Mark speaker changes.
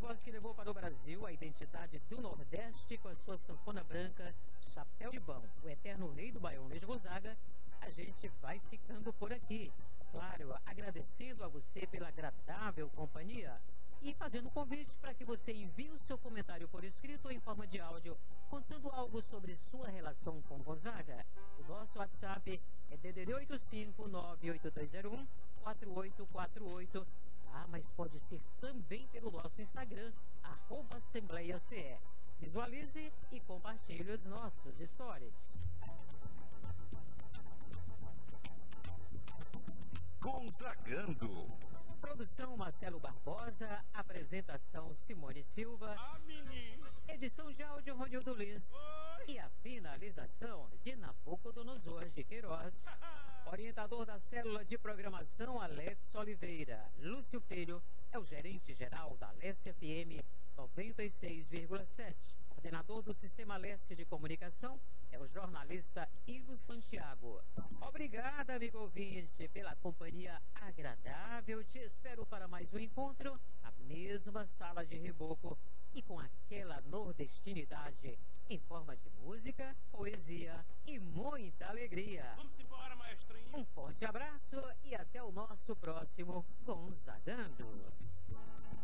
Speaker 1: voz que levou para o Brasil a identidade do Nordeste com a sua sanfona branca, chapéu de bão, o eterno rei do baião Luiz Gonzaga, a gente vai ficando por aqui. Claro, agradecendo a você pela agradável companhia e fazendo um convite para que você envie o seu comentário por escrito ou em forma de áudio, contando algo sobre sua relação com Gonzaga. O nosso WhatsApp é DDD 85-98201-4848. Mas pode ser também pelo nosso Instagram, @AssembleiaCE. Visualize e compartilhe os nossos stories.
Speaker 2: Gonzagando.
Speaker 1: Produção Marcelo Barbosa, apresentação Simone Silva, edição de áudio Ronildo Lins e a finalização de Nabucodonosor de Queiroz. Orientador da célula de programação Alex Oliveira. Lúcio Filho é o gerente-geral da Leste FM 96,7. Coordenador do Sistema Leste de Comunicação é o jornalista Ivo Santiago. Obrigada, amigo ouvinte, pela companhia agradável. Te espero para mais um encontro na mesma sala de reboco e com aquela nordestinidade em forma de música, poesia e muita alegria.
Speaker 3: Vamos embora, maestrinho.
Speaker 1: Um forte abraço e até o nosso próximo Gonzagando.